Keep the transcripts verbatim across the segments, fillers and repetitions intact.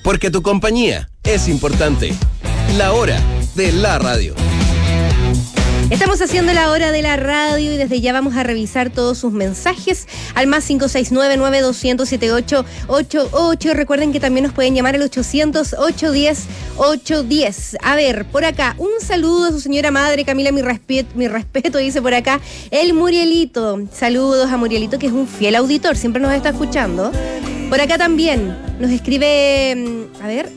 Porque tu compañía es importante. La hora de la radio. Estamos haciendo la hora de la radio y desde ya vamos a revisar todos sus mensajes al más cinco seis nueve, nueve dos cero cero, siete ocho ocho ocho. Recuerden que también nos pueden llamar al ochocientos, ochocientos diez, ochocientos diez. A ver, por acá, un saludo a su señora madre, Camila, mi, respeto, mi respeto, dice por acá, el Murielito. Saludos a Murielito, que es un fiel auditor, siempre nos está escuchando. Por acá también nos escribe, a ver...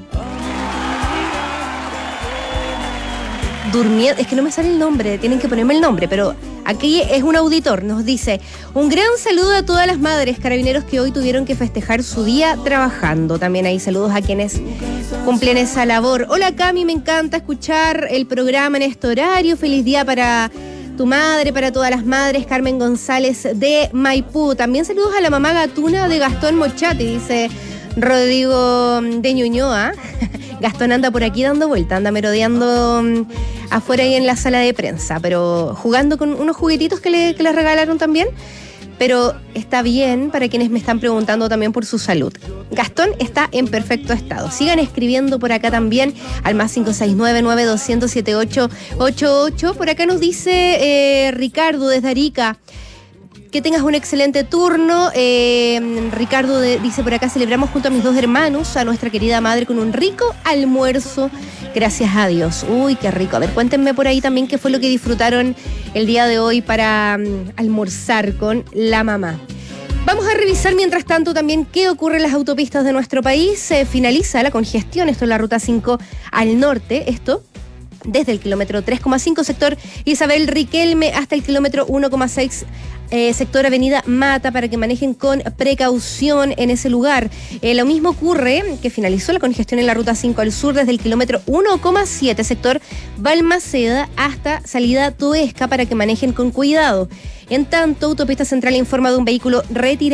Durmiendo, es que no me sale el nombre, tienen que ponerme el nombre, pero aquí es un auditor, nos dice: un gran saludo a todas las madres carabineros que hoy tuvieron que festejar su día trabajando. También hay saludos a quienes cumplen esa labor. Hola Cami, me encanta escuchar el programa en este horario. Feliz día para tu madre, para todas las madres. Carmen González de Maipú. También saludos a la mamá gatuna de Gastón Mochati, dice Rodrigo de Ñuñoa. Gastón anda por aquí dando vuelta, anda merodeando um, afuera y en la sala de prensa, pero jugando con unos juguetitos que le, que le regalaron también. Pero está bien para quienes me están preguntando también por su salud. Gastón está en perfecto estado. Sigan escribiendo por acá también al más cinco seis nueve, nueve dos cero cero, siete ocho ocho ocho. Por acá nos dice eh, Ricardo desde Arica. Que tengas un excelente turno. Eh, Ricardo de, dice por acá: celebramos junto a mis dos hermanos a nuestra querida madre con un rico almuerzo. Gracias a Dios. Uy, qué rico. A ver, cuéntenme por ahí también qué fue lo que disfrutaron el día de hoy para um, almorzar con la mamá. Vamos a revisar mientras tanto también qué ocurre en las autopistas de nuestro país. Se finaliza la congestión, esto es la ruta cinco al norte, esto desde el kilómetro tres coma cinco sector Isabel Riquelme hasta el kilómetro uno coma seis eh, sector Avenida Mata, para que manejen con precaución en ese lugar. Eh, lo mismo ocurre que finalizó la congestión en la ruta cinco al sur desde el kilómetro uno coma siete sector Balmaceda hasta salida Toesca, para que manejen con cuidado. En tanto, Autopista Central informa de un vehículo retirado